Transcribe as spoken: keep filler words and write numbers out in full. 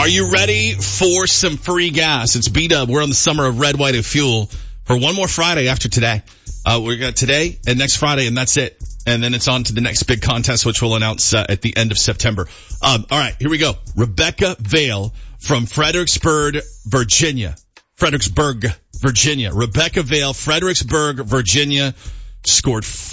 Are you ready for some free gas? It's B-Dub. We're on the summer of red, white, and fuel for one more Friday after today. Uh, we got today and next Friday, and that's it. And then it's on to the next big contest, which we'll announce uh, at the end of September. Um, all right, here we go. Rebecca Vale from Fredericksburg, Virginia. Fredericksburg, Virginia. Rebecca Vale, Fredericksburg, Virginia, scored